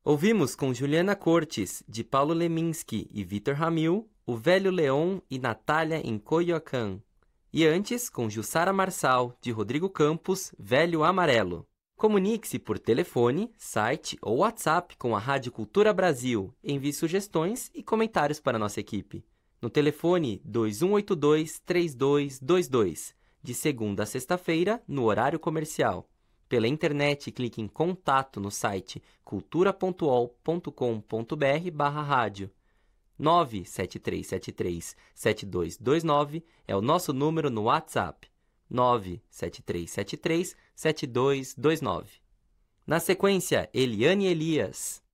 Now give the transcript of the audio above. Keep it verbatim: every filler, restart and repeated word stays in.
Ouvimos com Juliana Cortes, de Paulo Leminski e Vitor Ramil, O Velho Leon e Natália em Coyoacán. E antes, com Jussara Marçal, de Rodrigo Campos, Velho Amarelo. Comunique-se por telefone, site ou WhatsApp com a Rádio Cultura Brasil. Envie sugestões e comentários para a nossa equipe. No telefone dois um oito dois, três dois dois dois, de segunda a sexta-feira, no horário comercial. Pela internet, clique em contato no site cultura ponto ol ponto com ponto br barra rádio. nove sete três sete três, sete dois dois nove é o nosso número no WhatsApp. nove sete três sete três, sete dois dois nove. Na sequência, Eliane Elias.